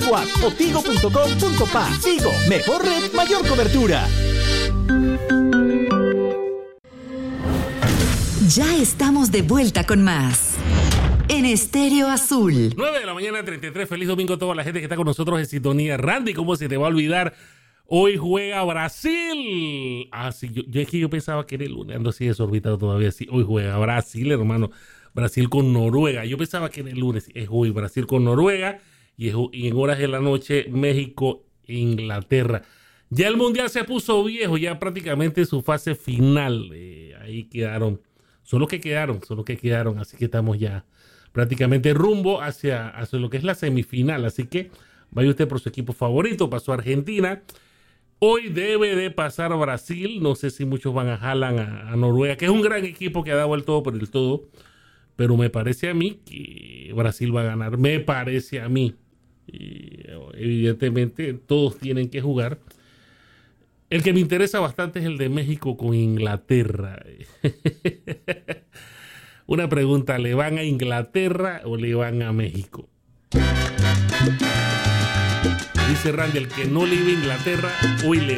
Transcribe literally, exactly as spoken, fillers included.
Tigo App o tigo punto com punto pa. Tigo, mejor red, mayor cobertura. Ya estamos de vuelta con más en Estéreo Azul. nueve de la mañana, treinta y tres. Feliz domingo a toda la gente que está con nosotros en sintonía. Randy, ¿cómo se te va a olvidar? Hoy juega Brasil. Ah, sí, yo, yo es que yo pensaba que era el lunes, ando así desorbitado todavía. Sí, hoy juega Brasil, hermano. Brasil con Noruega. Yo pensaba que era el lunes. Es hoy Brasil con Noruega. Y, es, y en horas de la noche, México, Inglaterra. Ya el mundial se puso viejo, ya prácticamente su fase final. Eh, ahí quedaron. Son los que quedaron, son los que quedaron. Así que estamos ya prácticamente rumbo hacia, hacia lo que es la semifinal. Así que vaya usted por su equipo favorito. Pasó Argentina. Hoy debe de pasar Brasil. No sé si muchos van a jalan a, a Noruega, que es un gran equipo que ha dado el todo por el todo. Pero me parece a mí que Brasil va a ganar. Me parece a mí. Y evidentemente todos tienen que jugar. El que me interesa bastante es el de México con Inglaterra. Una pregunta, ¿le van a Inglaterra o le van a México? Dice Randy, el que no le iba a Inglaterra, hoy le